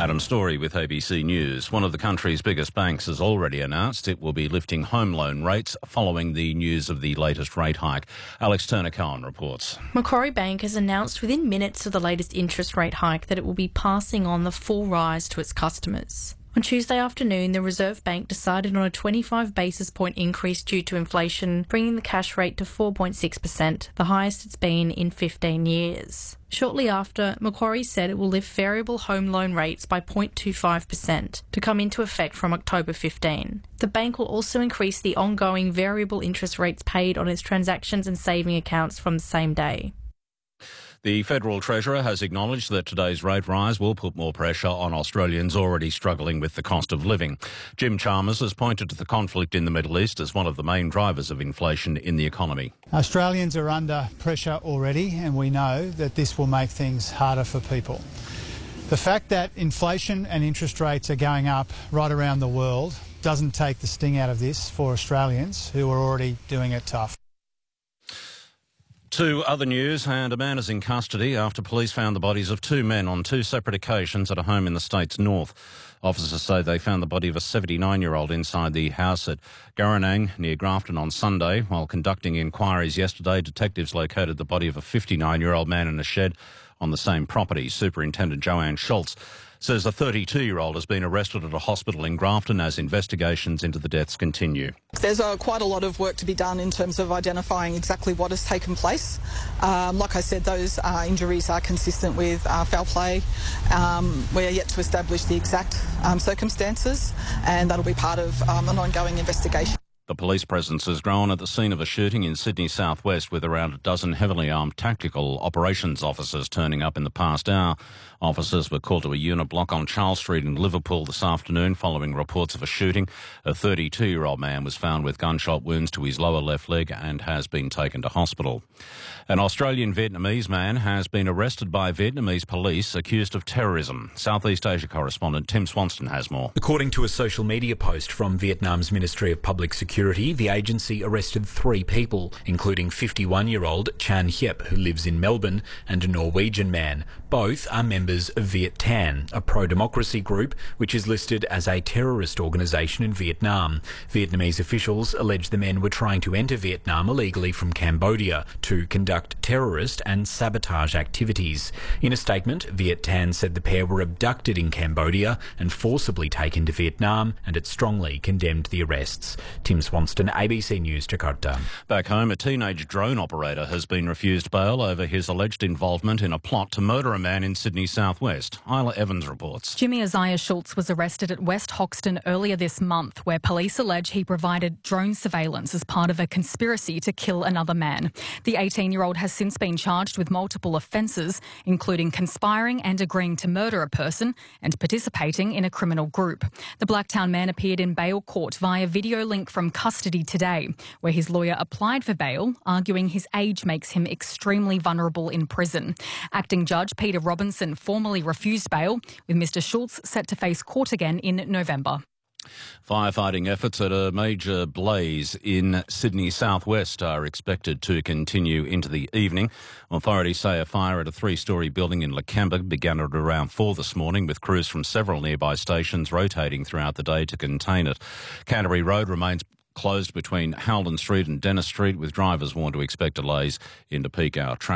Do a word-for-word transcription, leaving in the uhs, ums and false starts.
Adam Story with A B C News. One of the country's biggest banks has already announced it will be lifting home loan rates following the news of the latest rate hike. Alex Turner-Cohen reports. Macquarie Bank has announced within minutes of the latest interest rate hike that it will be passing on the full rise to its customers. On Tuesday afternoon, the Reserve Bank decided on a twenty-five basis point increase due to inflation, bringing the cash rate to four point six percent, the highest it's been in fifteen years. Shortly after, Macquarie said it will lift variable home loan rates by zero point two five percent to come into effect from October fifteenth. The bank will also increase the ongoing variable interest rates paid on its transactions and saving accounts from the same day. The Federal Treasurer has acknowledged that today's rate rise will put more pressure on Australians already struggling with the cost of living. Jim Chalmers has pointed to the conflict in the Middle East as one of the main drivers of inflation in the economy. Australians are under pressure already, and we know that this will make things harder for people. The fact that inflation and interest rates are going up right around the world doesn't take the sting out of this for Australians who are already doing it tough. To other news, and a man is in custody after police found the bodies of two men on two separate occasions at a home in the state's north. Officers say they found the body of a seventy-nine-year-old inside the house at Garanang near Grafton on Sunday. While conducting inquiries yesterday, detectives located the body of a fifty-nine-year-old man in a shed on the same property. Superintendent Joanne Schultz says the thirty-two-year-old has been arrested at a hospital in Grafton as investigations into the deaths continue. There's uh, quite a lot of work to be done in terms of identifying exactly what has taken place. Um, like I said, those uh, injuries are consistent with uh, foul play. Um, we are yet to establish the exact um, circumstances, and that'll be part of um, an ongoing investigation. The police presence has grown at the scene of a shooting in Sydney southwest, with around a dozen heavily armed tactical operations officers turning up in the past hour. Officers were called to a unit block on Charles Street in Liverpool this afternoon following reports of a shooting. A thirty-two-year-old man was found with gunshot wounds to his lower left leg and has been taken to hospital. An Australian-Vietnamese man has been arrested by Vietnamese police accused of terrorism. Southeast Asia correspondent Tim Swanston has more. According to a social media post from Vietnam's Ministry of Public Security, the agency arrested three people, including fifty-one-year-old Chan Hiep, who lives in Melbourne, and a Norwegian man. Both are members of Viet Thanh, a pro-democracy group which is listed as a terrorist organisation in Vietnam. Vietnamese officials allege the men were trying to enter Vietnam illegally from Cambodia to conduct terrorist and sabotage activities. In a statement, Viet Thanh said the pair were abducted in Cambodia and forcibly taken to Vietnam, and it strongly condemned the arrests. Tim Swanston, A B C News, Jakarta. Back home, a teenage drone operator has been refused bail over his alleged involvement in a plot to murder a man in Sydney southwest. Isla Evans reports. Jimmy Isaiah Schultz was arrested at West Hoxton earlier this month, where police allege he provided drone surveillance as part of a conspiracy to kill another man. The eighteen-year-old has since been charged with multiple offences, including conspiring and agreeing to murder a person and participating in a criminal group. The Blacktown man appeared in bail court via video link from custody today, where his lawyer applied for bail, arguing his age makes him extremely vulnerable in prison. Acting Judge Peter Robinson formally refused bail, with Mr Schultz set to face court again in November. Firefighting efforts at a major blaze in Sydney southwest are expected to continue into the evening. Authorities say a fire at a three-storey building in Lakemba began at around four this morning, with crews from several nearby stations rotating throughout the day to contain it. Canterbury Road remains closed between Howland Street and Dennis Street, with drivers warned to expect delays into peak hour traffic.